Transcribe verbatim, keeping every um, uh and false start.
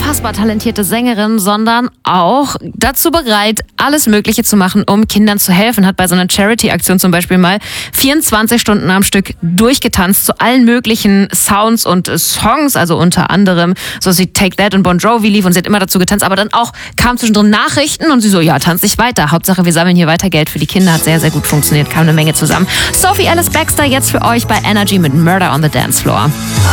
unfassbar talentierte Sängerin, sondern auch dazu bereit, alles Mögliche zu machen, um Kindern zu helfen. Hat bei so einer Charity-Aktion zum Beispiel mal vierundzwanzig Stunden am Stück durchgetanzt zu allen möglichen Sounds und Songs, also unter anderem so wie Take That und Bon Jovi lief und sie hat immer dazu getanzt, aber dann auch kam zwischendrin Nachrichten und sie so, ja, tanz ich weiter. Hauptsache, wir sammeln hier weiter Geld für die Kinder. Hat sehr, sehr gut funktioniert, kam eine Menge zusammen. Sophie Ellis-Bextor jetzt für euch bei Energy mit Murder on the Dance Floor.